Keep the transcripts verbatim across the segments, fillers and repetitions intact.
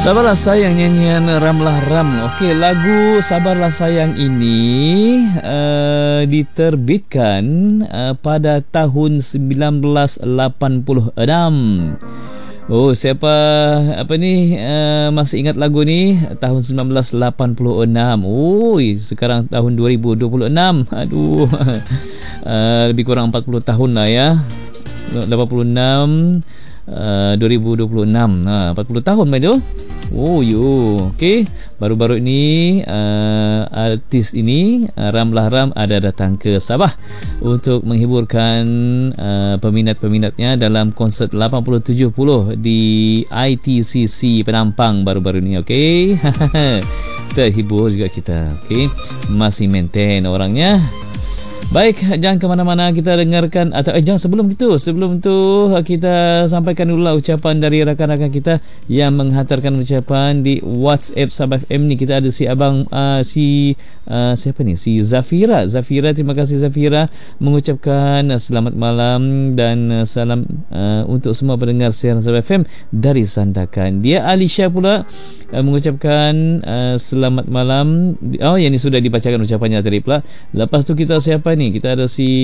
Sabarlah Sayang, nyanyian Ramlah Ram. Okey, lagu Sabarlah Sayang ini uh, diterbitkan uh, pada tahun sembilan belas lapan puluh enam. Oh, siapa apa ni uh, masih ingat lagu ni? Tahun sembilan belas lapan puluh enam. Oi, sekarang tahun dua ribu dua puluh enam. Aduh. Uh, lebih kurang empat puluh tahun lah ya. lapan puluh enam uh, dua ribu dua puluh enam. Ha, empat puluh tahun mai tu. Oh yo, okey. Baru-baru ini uh, artis ini uh, Ramlah Ram ada datang ke Sabah untuk menghiburkan uh, peminat-peminatnya dalam konsert lapan puluh tujuh puluh di I T C C Penampang baru-baru ini. Okey. Terhibur juga kita. Okey. Masih maintain orangnya. Baik, jangan ke mana-mana, kita dengarkan atau eh, jangan sebelum itu, sebelum itu kita sampaikan dulu lah ucapan dari rakan-rakan kita yang menghantarkan ucapan di WhatsApp Sabah F M ni. Kita ada si abang uh, si uh, siapa ni? Si Zafira. Zafira, terima kasih Zafira mengucapkan uh, selamat malam dan uh, salam uh, untuk semua pendengar siaran Sabah F M dari Sandakan. Dia Alisha pula uh, mengucapkan uh, selamat malam. Oh, yang ni sudah dibacakan ucapannya tadi pula. Lepas tu kita siapa ni? Kita ada si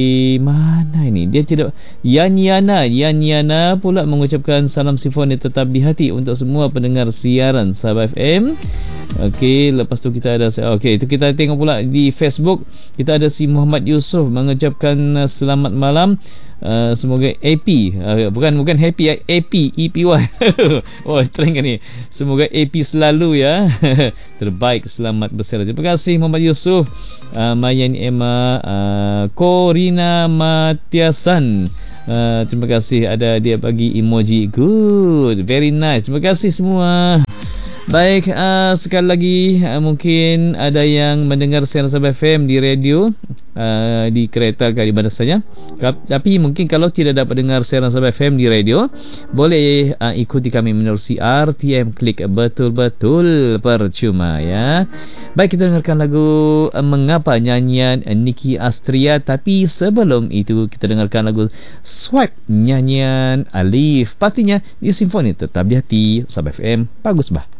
mana ini? Dia tidak Yaniana. Yaniana pula mengucapkan salam simfoni tetap di hati untuk semua pendengar siaran Sabah F M. Okey, lepas tu kita ada okey, itu kita tengok pula di Facebook. Kita ada si Muhammad Yusof mengucapkan uh, selamat malam. Uh, semoga A P uh, bukan bukan happy, A P E P Y. Oh, teringat ni. Semoga A P selalu ya. Terbaik, selamat bersara. Terima kasih Muhammad Yusof, uh, Mayani Emma, uh, Korina Matiasan. Uh, terima kasih, ada dia bagi emoji good, very nice. Terima kasih semua. Baik, uh, sekali lagi uh, mungkin ada yang mendengar siaran Sabah F M di radio, uh, di kereta ke di mana saja. Tapi mungkin kalau tidak dapat dengar siaran Sabah F M di radio, boleh uh, ikuti kami menerusi R T M Klik, betul-betul percuma ya. Baik, kita dengarkan lagu uh, Mengapa, nyanyian uh, Niki Astria. Tapi sebelum itu kita dengarkan lagu Swipe, nyanyian Alif. Pastinya di Simfoni Tetap di Hati Sabah F M. Bagus bah.